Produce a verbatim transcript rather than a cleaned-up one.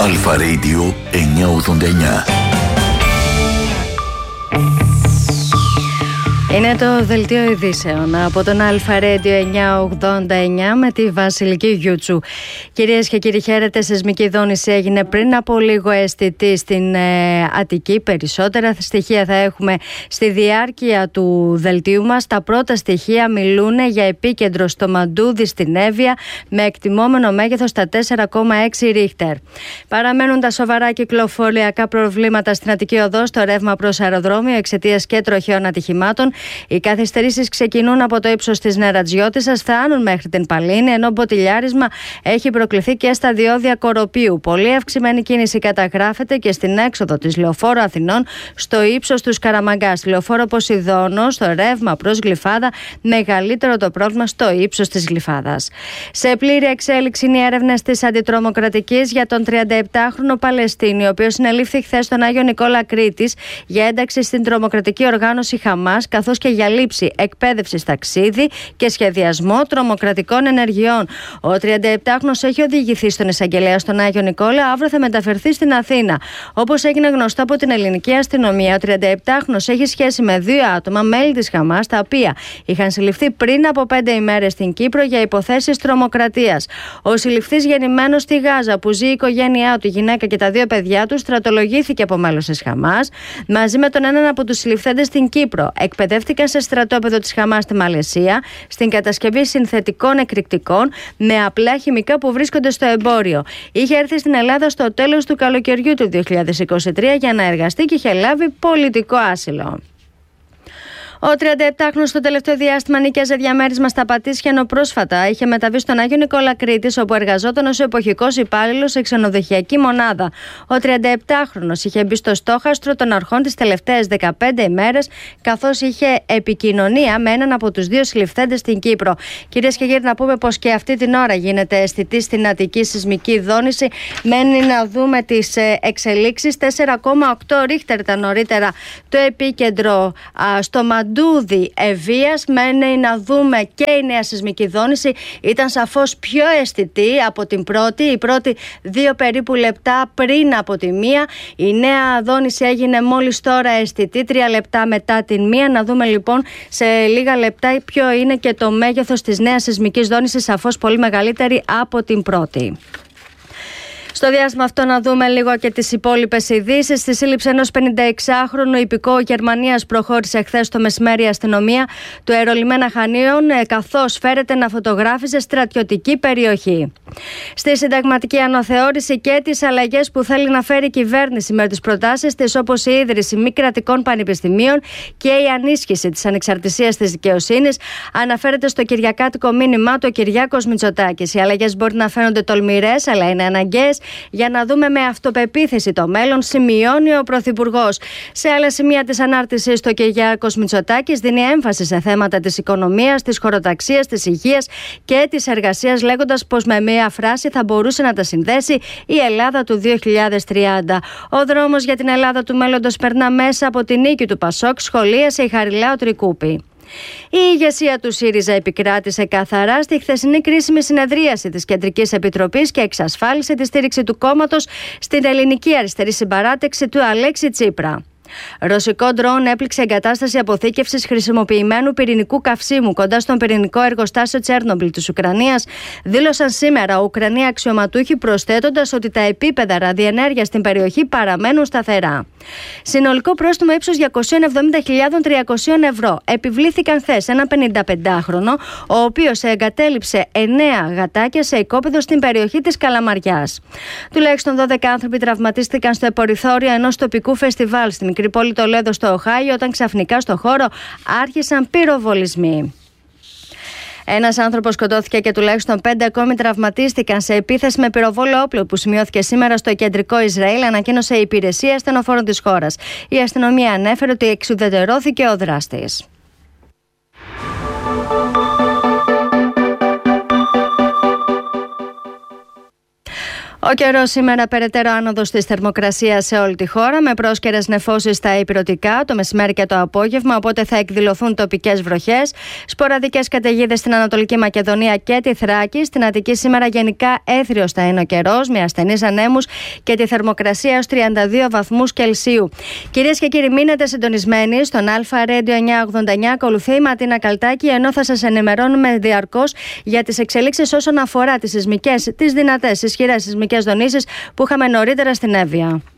Αλφα Radio εννιακόσια ογδόντα εννιά. Είναι το δελτίο ειδήσεων από τον Αλφα Radio εννιακόσια ογδόντα εννιά με τη Βασιλική Γιούτσου. Κυρίες και κύριοι, χαίρετε. Σεισμική δόνηση έγινε πριν από λίγο αισθητή στην ε, Αττική. Περισσότερα στοιχεία θα έχουμε στη διάρκεια του δελτίου μας. Τα πρώτα στοιχεία μιλούν για επίκεντρο στο Μαντούδι στην Εύβοια με εκτιμόμενο μέγεθος στα τέσσερα κόμμα έξι ρίχτερ. Παραμένουν τα σοβαρά κυκλοφοριακά προβλήματα στην Αττική Οδό στο ρεύμα προς αεροδρόμιο εξαιτίας και τροχαίων ατυχημάτων. Οι καθυστερήσεις ξεκινούν από το ύψος της Νερατζιώτισσας, φτάνουν μέχρι την Παλίνη, ενώ μποτιλιάρισμα έχει προκληθεί και στα διόδια Κοροπίου. Πολύ αυξημένη κίνηση καταγράφεται και στην έξοδο της Λεωφόρου Αθηνών στο ύψος του Σκαραμαγκά. Στη Λεωφόρο Ποσειδώνο, στο ρεύμα προς Γλυφάδα, μεγαλύτερο το πρόβλημα στο ύψος της Γλυφάδας. Σε πλήρη εξέλιξη είναι οι έρευνες της αντιτρομοκρατικής για τον τριανταεπτάχρονο Παλαιστίνιο, ο οποίος συνελήφθη χθες στον Άγιο Νικόλα Κρήτης για ένταξη στην τρομοκρατική οργάνωση Χαμάς, καθώς και για λήψη εκπαίδευση ταξίδι και σχεδιασμό τρομοκρατικών ενεργειών. Ο τριανταεπτάχρονος έχει οδηγηθεί στον εισαγγελέα στον Άγιο Νικόλα, αύριο θα μεταφερθεί στην Αθήνα. Όπως έγινε γνωστό από την ελληνική αστυνομία, ο τριανταεπτάχρονος έχει σχέση με δύο άτομα, μέλη της Χαμάς, τα οποία είχαν συλληφθεί πριν από πέντε ημέρες στην Κύπρο για υποθέσεις τρομοκρατίας. Ο συλληφθής, γεννημένος στη Γάζα, που ζει η οικογένειά του, η γυναίκα και τα δύο παιδιά του, στρατολογήθηκε από μέλος της Χαμάς μαζί με τον έναν από τους συλληφθέντες στην Κύπρο. Εκπαιδεύτηκαν σε στρατόπεδο της Χαμάς στη Μαλαισία στην κατασκευή συνθετικών εκρηκτικών με απλά χημικά που βρίσκονται στο εμπόριο. Είχε έρθει στην Ελλάδα στο τέλος του καλοκαιριού του δύο χιλιάδες είκοσι τρία για να εργαστεί και είχε λάβει πολιτικό άσυλο. Ο τριανταεπτάχρονος στο τελευταίο διάστημα νίκιαζε διαμέρισμα στα Πατήσια, ενώ πρόσφατα είχε μεταβεί στον Άγιο Νικόλα Κρήτης, όπου εργαζόταν ως εποχικός υπάλληλος σε ξενοδοχειακή μονάδα. Ο τριανταεπτάχρονος είχε μπει στο στόχαστρο των αρχών τις τελευταίες δεκαπέντε ημέρες, καθώς είχε επικοινωνία με έναν από τους δύο συλληφθέντες στην Κύπρο. Κυρίες και κύριοι, να πούμε πως και αυτή την ώρα γίνεται αισθητή στην Αττική σεισμική δόνηση. Μένει να δούμε τις εξελίξεις. τέσσερα κόμμα οκτώ ρίχτερ ήταν νωρίτερα το επίκεντρο α, στο Μαντούδι Ευβοίας. Μένει να δούμε και η νέα σεισμική δόνηση. Ήταν σαφώς πιο αισθητή από την πρώτη. Η πρώτη δύο περίπου λεπτά πριν από τη μία. Η νέα δόνηση έγινε μόλις τώρα αισθητή, τρία λεπτά μετά την μία. Να δούμε λοιπόν σε λίγα λεπτά ποιο είναι και το μέγεθος της νέας σεισμικής δόνησης, σαφώς πολύ μεγαλύτερη από την πρώτη. Στο διάστημα αυτό να δούμε λίγο και τις υπόλοιπες ειδήσεις. Στη σύλληψη ενός πενηνταεξάχρονου υπηκόου Γερμανίας προχώρησε χθες το μεσημέρι η αστυνομία του αερολιμένα Χανίων, καθώς φέρεται να φωτογράφιζε στρατιωτική περιοχή. Στη συνταγματική αναθεώρηση και τις αλλαγές που θέλει να φέρει η κυβέρνηση με τις προτάσεις της, όπως η ίδρυση μη κρατικών πανεπιστημίων και η ανίσχυση της ανεξαρτησίας της δικαιοσύνης, αναφέρεται στο κυριακάτικο μήνυμά του ο Κυριάκος Μητσοτάκης. Οι αλλαγές μπορεί να φαίνονται τολμηρές, αλλά είναι αναγκαίες για να δούμε με αυτοπεποίθηση το μέλλον, σημειώνει ο Πρωθυπουργός. Σε άλλα σημεία της ανάρτησης, ο Κυριάκος Μητσοτάκης δίνει έμφαση σε θέματα της οικονομίας, της χωροταξίας, της υγείας και της εργασίας, λέγοντας πως με μία φράση θα μπορούσε να τα συνδέσει η Ελλάδα του δύο χιλιάδες τριάντα. Ο δρόμος για την Ελλάδα του μέλλοντος περνά μέσα από την νίκη του Πασόκ, σχολίασε η Χαριλάου Τρικούπη. Η ηγεσία του ΣΥΡΙΖΑ επικράτησε καθαρά στη χθεσινή κρίσιμη συνεδρίαση της Κεντρικής Επιτροπής και εξασφάλισε τη στήριξη του κόμματος στην ελληνική αριστερή συμπαράταξη του Αλέξη Τσίπρα. Ρωσικό ντρόουν έπληξε εγκατάσταση αποθήκευσης χρησιμοποιημένου πυρηνικού καυσίμου κοντά στον πυρηνικό εργοστάσιο Τσέρνομπιλ της Ουκρανίας, δήλωσαν σήμερα Ουκρανοί αξιωματούχοι, προσθέτοντας ότι τα επίπεδα ραδιενέργειας στην περιοχή παραμένουν σταθερά. Συνολικό πρόστιμο ύψους διακόσιες εβδομήντα χιλιάδες τριακόσια ευρώ επιβλήθηκαν χθες ένα πενηνταπεντάχρονο, ο οποίος εγκατέλειψε εννέα γατάκια σε οικόπεδο στην περιοχή της Καλαμαριάς. Τουλάχιστον δώδεκα άνθρωποι τραυματίστηκαν στο περιθώριο ενός τοπικού φεστιβάλ στη μικρή πόλη Τολέδο στο Οχάιο, όταν ξαφνικά στο χώρο άρχισαν πυροβολισμοί. Ένας άνθρωπος σκοτώθηκε και τουλάχιστον πέντε ακόμη τραυματίστηκαν σε επίθεση με πυροβόλο όπλο που σημειώθηκε σήμερα στο κεντρικό Ισραήλ, ανακοίνωσε η υπηρεσία ασθενοφόρων της χώρας. Η αστυνομία ανέφερε ότι εξουδετερώθηκε ο δράστης. Ο καιρός σήμερα, περαιτέρω άνοδος της θερμοκρασίας σε όλη τη χώρα, με πρόσκαιρες νεφώσεις στα ηπειρωτικά το μεσημέρι και το απόγευμα, οπότε θα εκδηλωθούν τοπικές βροχές. Σποραδικές καταιγίδες στην Ανατολική Μακεδονία και τη Θράκη. Στην Αττική σήμερα γενικά έθριος θα είναι ο καιρός, με ασθενείς ανέμους και τη θερμοκρασία έως τριάντα δύο βαθμούς Κελσίου. Κυρίες και κύριοι, μείνετε συντονισμένοι στον Αλφα Radio εννιακόσια ογδόντα εννιά. Ακολουθεί η Ματίνα Καλτάκη, ενώ θα σας ενημερώνουμε διαρκώς για τις εξελίξεις όσον αφορά τις σεισμικές, τις δυνατές, ισχυρές σεισμικές δονήσεις που είχαμε νωρίτερα στην Εύβοια.